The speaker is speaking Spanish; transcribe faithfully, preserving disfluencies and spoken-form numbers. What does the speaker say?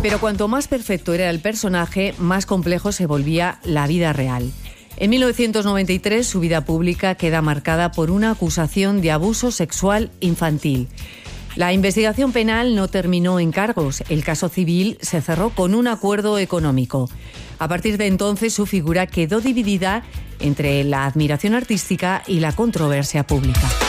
Pero cuanto más perfecto era el personaje, más complejo se volvía la vida real. En mil novecientos noventa y tres, su vida pública queda marcada por una acusación de abuso sexual infantil. La investigación penal no terminó en cargos. El caso civil se cerró con un acuerdo económico. A partir de entonces, su figura quedó dividida entre la admiración artística y la controversia pública.